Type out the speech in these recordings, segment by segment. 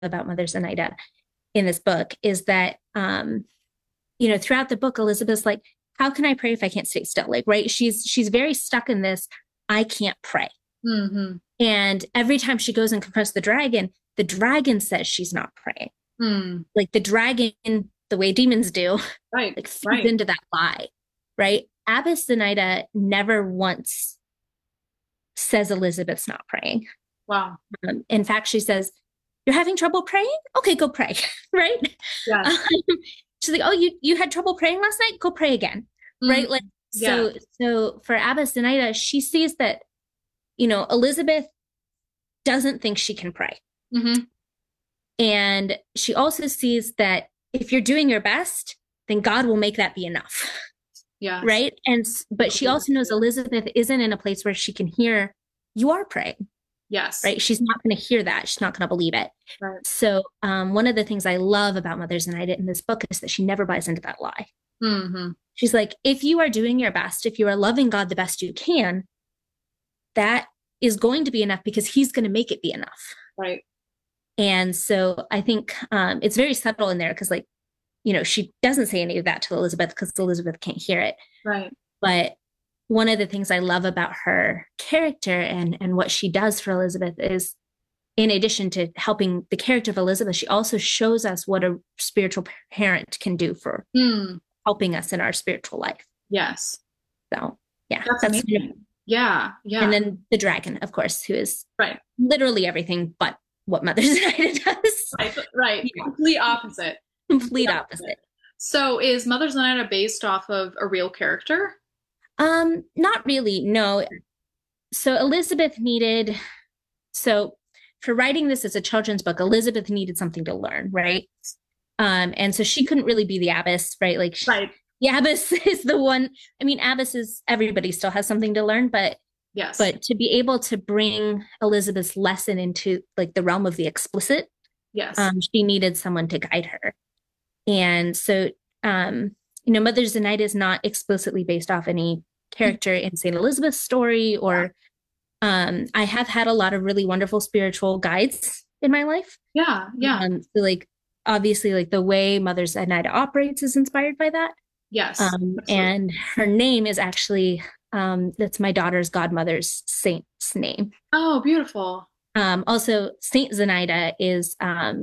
about Mother Zenaida in this book is that, throughout the book, Elizabeth's like, how can I pray if I can't stay still? Like, right. She's very stuck in this. I can't pray. Mm-hmm. And every time she goes and confronts the dragon says she's not praying. Mm. Like the dragon, the way demons do, Right. like feeds Right. into that lie, right? Abbess Zenaida never once says Elizabeth's not praying. Wow. In fact, she says, "You're having trouble praying? Okay, go pray." Right? Um, Yes. she's like, "Oh, you had trouble praying last night? Go pray again." Mm. Right? Like Yeah. so for Abbess Zenaida, she sees that Elizabeth doesn't think she can pray, Mm-hmm. and she also sees that if you're doing your best, then God will make that be enough. Yes. Right? And but she also knows Elizabeth isn't in a place where she can hear you are praying. Yes. Right? She's not going to hear that. She's not going to believe it. Right. So one of the things I love about Mother Zenaida in this book is that she never buys into that lie. Mm-hmm. She's like, if you are doing your best, if you are loving God the best you can, that is going to be enough because He's going to make it be enough. Right. And so I think it's very subtle in there because, like, she doesn't say any of that to Elizabeth because Elizabeth can't hear it. Right. But one of the things I love about her character and what she does for Elizabeth is, in addition to helping the character of Elizabeth, she also shows us what a spiritual parent can do for Mm. helping us in our spiritual life. Yes. So, yeah, That's that's, amazing. Yeah. and Yeah. then the dragon, of course, who is Right. literally everything but what Mother Zenaida does. Right. Right. Yeah, Complete opposite. Complete complete opposite. opposite. So is Mother Zanetta based off of a real character? Not really, no. So Elizabeth needed, so for writing this as a children's book, Elizabeth needed something to learn, right? And so she couldn't really be the abbess, right? Like Right. the abbess is the one. I mean, abbess is everybody still has something to learn, but Yes. but to be able to bring Elizabeth's lesson into like the realm of the explicit, Yes. she needed someone to guide her. And so, Mother Zenaida is not explicitly based off any character in Saint Elizabeth's story, or I have had a lot of really wonderful spiritual guides in my life. Yeah. Yeah. So like obviously like the way Mother Zenaida operates is inspired by that. Yes. Absolutely. And her name is actually that's my daughter's godmother's saint's name. Oh, beautiful. Also, Saint Zenaida is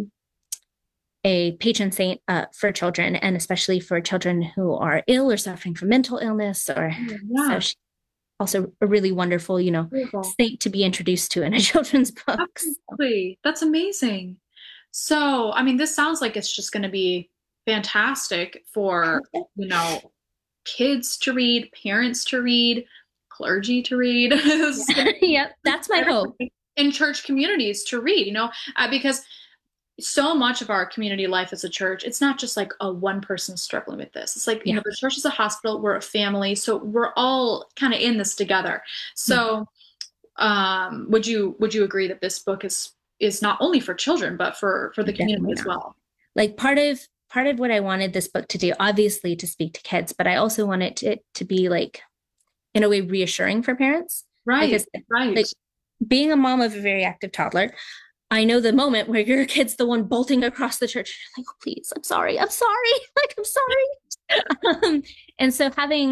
a patron saint for children, and especially for children who are ill or suffering from mental illness. Or Oh, so yeah. she's also a really wonderful, Beautiful. saint to be introduced to in a children's book. So, Absolutely. That's amazing. So, I mean, this sounds like it's just going to be fantastic for, you know, kids to read, parents to read, clergy to read. This is gonna yeah, yep, that's my hope. be in church communities to read, because so much of our community life as a church, it's not just like a one person struggling with this. It's like, Yeah, the church is a hospital, we're a family, so we're all kind of in this together. yeah, So, would you agree that this book is not only for children but for the community definitely as not. well? Like part of what I wanted this book to do, obviously to speak to kids, but I also wanted it to be like in a way reassuring for parents. Like I Right, said, right. like being a mom of a very active toddler, I know the moment where your kid's the one bolting across the church. You're like, oh, please, I'm sorry, like I'm sorry. And so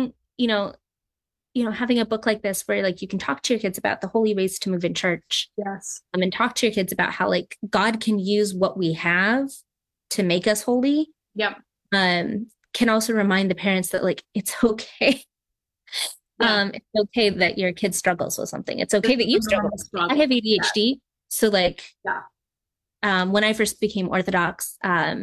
having a book like this where like you can talk to your kids about the holy ways to move in church, Yes. and talk to your kids about how like God can use what we have to make us holy. Yep. Can also remind the parents that like it's okay. Yeah. It's okay that your kid struggles with something. It's This okay that is you a struggle normal with something. I struggle. have Yeah. ADHD, so like Yeah. when I first became Orthodox,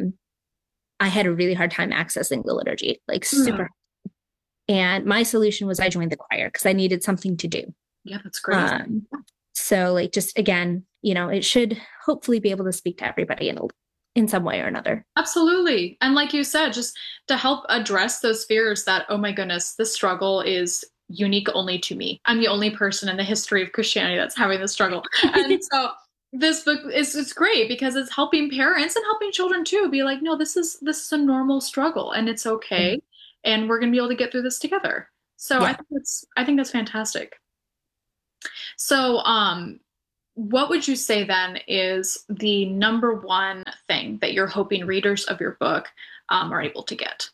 I had a really hard time accessing the liturgy, like Hmm. super. And my solution was I joined the choir because I needed something to do. Yeah, that's great. Um, so like just again, it should hopefully be able to speak to everybody in some way or another. Absolutely. And like you said, just to help address those fears that, oh my goodness, this struggle is unique only to me. I'm the only person in the history of Christianity that's having this struggle. And so this book is it's great because it's helping parents and helping children too be like, no, this is a normal struggle and it's okay. And we're gonna be able to get through this together. So Yeah. I think that's fantastic. So what would you say then is the number one thing that you're hoping readers of your book are able to get?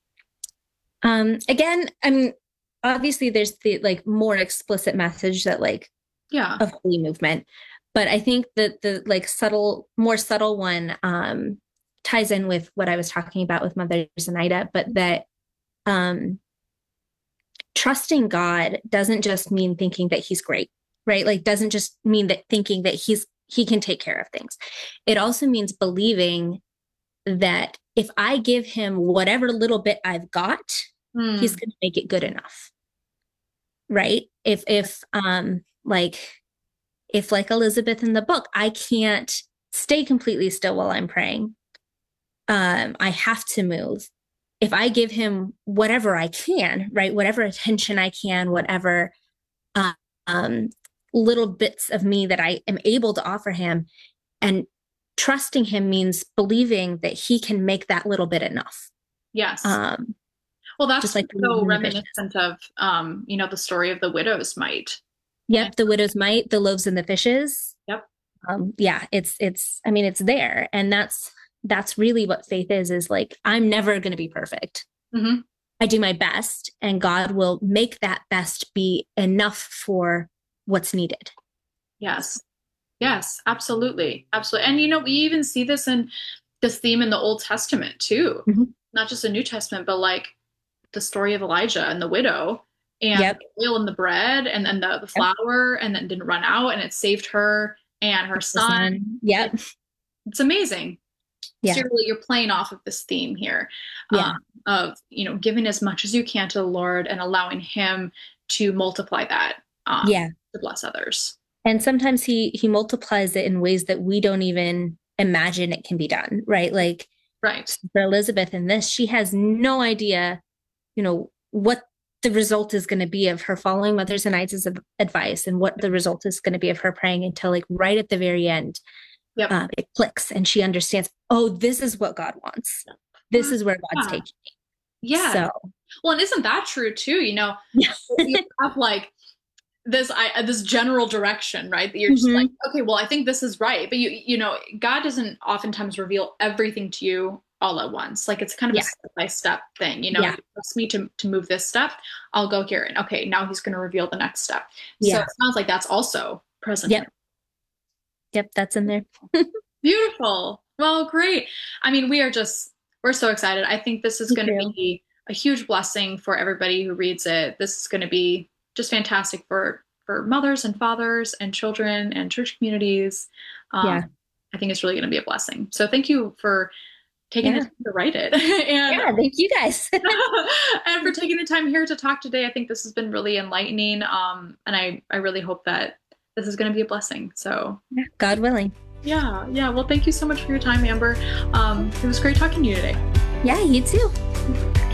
Again, I mean, obviously there's the like more explicit message that like Yeah. of holy movement, but I think that the like more subtle one ties in with what I was talking about with Mother Zenaida, but that um trusting God doesn't just mean thinking that he's great, right? Like doesn't just mean that thinking that he can take care of things. It also means believing that if I give him whatever little bit I've got, he's Hmm. going to make it good enough, right? If like Elizabeth in the book, I can't stay completely still while I'm praying. I have to move. If I give him whatever I can, right? Whatever attention I can, whatever um, little bits of me that I am able to offer him, and trusting him means believing that he can make that little bit enough. Yes. Um, Well, just that's like the loaves so and the fishes. reminiscent of, the story of the widow's mite. And, Yep, the widow's mite, the loaves and the fishes. yep. Yeah, it's. I mean, it's there, and that's really what faith is like I'm never going to be perfect. Hmm. I do my best, and God will make that best be enough for what's needed. Yes. Yes, absolutely. Absolutely. And we even see this theme in the Old Testament too. Mhm. Not just the New Testament, but like the story of Elijah and the widow and Yep. the oil and the bread and then the Yep. flour and then didn't run out and it saved her and her The son. sun. Yep. It's amazing. So Yeah. you're playing off of this theme here, um, Yeah. of giving as much as you can to the Lord and allowing Him to multiply that Yeah. to bless others. And sometimes he multiplies it in ways that we don't even imagine it can be done, right? Like Right. for Elizabeth in this, she has no idea, what the result is going to be of her following Mother Zanaida's advice and what the result is going to be of her praying until like right at the very end, Yep. it clicks and she understands, oh, this is what God wants. This is where God's Yeah. taking me. Yes. So Well, and isn't that true too? yeah. You have like this general direction, right? That you're just like, Hmm. okay, well, I think this is right, but God doesn't oftentimes reveal everything to you all at once. Like it's kind of a Yeah. step by step thing. Yeah. You trust me to move this step, I'll go here, and okay, now He's going to reveal the next step. So Yeah. it sounds like that's also present here. Yep. Yep. That's in there. Beautiful. Well, great. I mean, we're so excited. I think this is Me going to too. be a huge blessing for everybody who reads it. This is going to be just fantastic for mothers and fathers and children and church communities. Um, Yeah. I think it's really going to be a blessing. So thank you for taking the Yeah. time to write it and Yeah. Thank you guys. and for taking the time here to talk today. I think this has been really enlightening. And I really hope that this is going to be a blessing. So God willing. yeah, yeah. Well, thank you so much for your time, Amber. It was great talking to you today. Yeah. You too.